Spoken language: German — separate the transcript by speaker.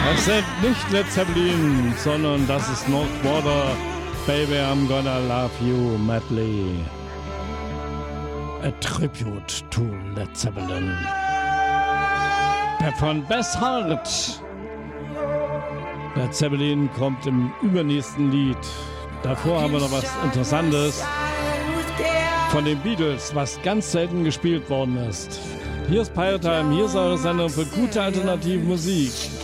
Speaker 1: Das sind nicht Led Zeppelin, sondern das ist North Water, Baby I'm Gonna Love You Madly. A tribute to Led Zeppelin. Von Beth Hart. Led Zeppelin kommt im übernächsten Lied. Davor haben wir noch was Interessantes von den Beatles, was ganz selten gespielt worden ist. Hier ist Pirate Time, hier ist eure Sendung für gute alternative Musik.